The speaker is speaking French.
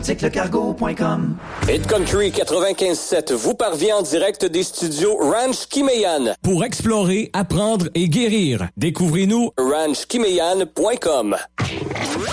boutiquelecargo.com. Hit Country 95.7 vous parvient en direct des studios Ranch Kimeyan. Pour explorer, apprendre et guérir, découvrez-nous ranchkimeyan.com.